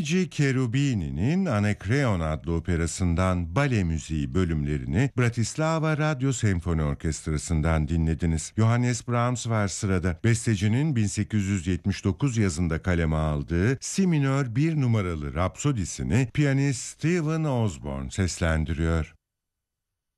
Luigi Cherubini'nin Anakreon adlı operasından bale müziği bölümlerini Bratislava Radyo Senfoni Orkestrası'ndan dinlediniz. Johannes Brahms var sırada. Bestecinin 1879 yazında kaleme aldığı Si minör 1 numaralı Rapsodisini piyanist Steven Osborne seslendiriyor.